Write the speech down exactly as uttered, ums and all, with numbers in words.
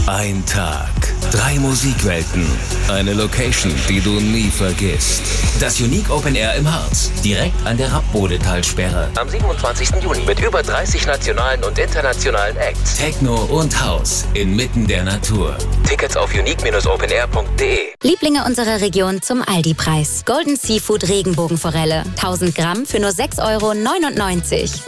Ein Tag, drei Musikwelten, eine Location, die du nie vergisst. Das Unique Open Air im Harz, direkt an der Rappbodetalsperre. Am siebenundzwanzigsten Juni mit über dreißig nationalen und internationalen Acts. Techno und House inmitten der Natur. Tickets auf unique Bindestrich open air punkt de. Lieblinge unserer Region zum Aldi-Preis. Golden Seafood Regenbogenforelle. tausend Gramm für nur sechs Euro neunundneunzig.